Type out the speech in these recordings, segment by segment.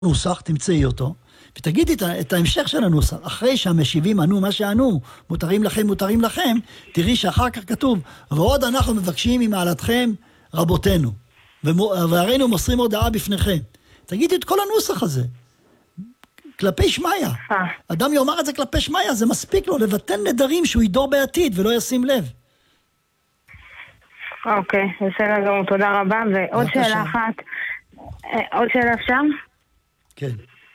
נוסח, תמצאי אותו, ותגידי את ההמשך של הנוסח. אחרי שהמשיבים ענו מה שענו, מותרים לכם, מותרים לכם, תראי שאחר כך כתוב, ועוד אנחנו מבקשים ממעלתכם רבותינו, והרינו מוסרים הודעה בפניכם. תגידי את כל הנוסח הזה, כלפי שמיה. אדם יאמר את זה כלפי שמיה, זה מספיק לו לבטל נדרים שהוא ידור בעתיד ולא ישים לב. אוקיי, בסדר גמור, תודה רבה. ועוד שאלה אחת, עוד שאלה אפשר? כן.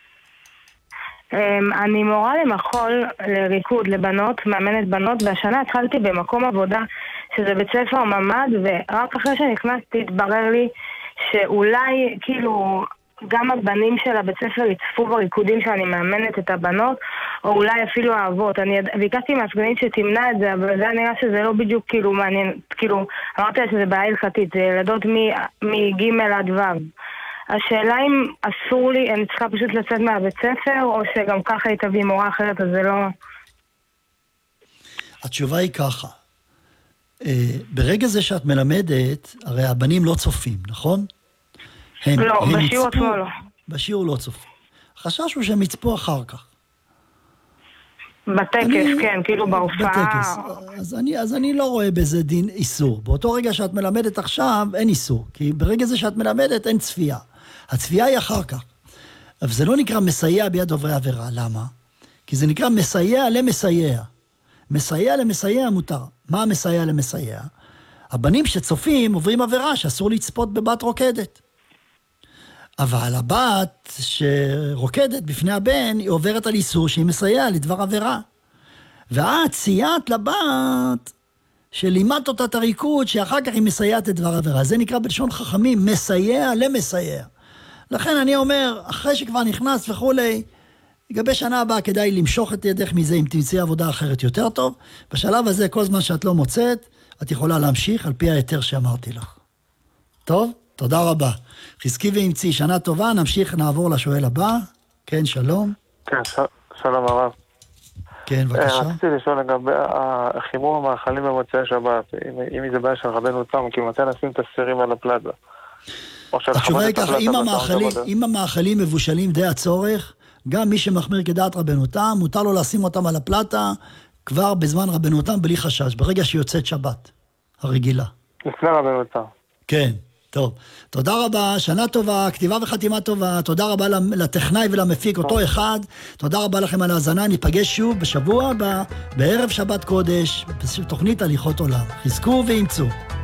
אני מורה למחול לריקוד לבנות, מאמנת בנות, והשנה התחלתי במקום עבודה שזה בית ספר ממד, ורק אחרי שנכנסתי התברר לי שאולי כאילו גם הבנים של הבית ספר יצפו בריקודים שאני מאמנת את הבנות, או אולי אפילו האבות. אני ביקשתי מהסגנית שתמנע את זה, אבל זה נראה שזה לא בדיוק כאילו מעניין, כאילו אמרתי לה שזה בעיה הלכתית, זה ילדות מג' עד ו'. השאלה אם אסור לי, אני צריכה פשוט לצאת מהבית ספר, או שגם ככה היא תביא מורה אחרת, אז זה לא... התשובה היא ככה. ברגע זה שאת מלמדת, הרי הבנים לא צופים, נכון? לא, בשיעור עצמו לא. בשיעור לא צופים. החשש הוא שהם יצפו אחר כך. בטקס, כן, כאילו בהופעה. בטקס. אז אני לא רואה בזה דין איסור. באותו רגע שאת מלמדת עכשיו, אין איסור. כי ברגע זה שאת מלמדת, אין צפייה. הצפייה היא אחר כך. אבל זה לא נקרא מסייע ביד עוברי עבירה. למה? כי זה נקרא מסייע למסייע. מסייע למסייע מותר. מה מסייע למסייע? הבנים שצופים עוברים עבירה שאסור לצפות בבת רוקדת. אבל הבת שרוקדת בפני הבן, היא עוברת על איסור שהיא מסייעה לדבר עבירה. ואת סייעת לבת שלימדת אותה את הריקוד, שאחר כך היא מסייעת לדבר עבירה. זה נקרא בלשון חכמים, מסייע למסייע. לכן אני אומר, אחרי שכבר נכנס וכולי, לגבי שנה הבאה כדאי למשוך את ידך מזה, אם תמצאי עבודה אחרת יותר טוב. בשלב הזה, כל זמן שאת לא מוצאת, את יכולה להמשיך על פי היתר שאמרתי לך. טוב? תודה רבה. חזקי ואמצי, שנה טובה, נמשיך, נעבור לשואל הבא. כן, שלום. כן, שלום הרב. כן, בבקשה. רציתי לשאול לגבי חימום המאכלים במוצאי שבת, אם זה בעיה של רבנו תם, כי מתי נשים את הסירים על הפלטה? התשובה היא ככה, אם המאכלים מבושלים די הצורך, גם מי שמחמיר כדעת רבנו תם, מותר לו לשים אותם על הפלטה, כבר בזמן רבנו תם, בלי חשש, ברגע שיוצאת שבת, הרגילה. לפני רבנו תם. כן. טוב, תודה רבה, שנה טובה, כתיבה וחתימה טובה, תודה רבה לטכנאי ולמפיק, אותו אחד, תודה רבה לכם על ההאזנה, ניפגש שוב בשבוע הבא, בערב שבת קודש, בתוכנית הליכות עולם. חזקו ואמצו.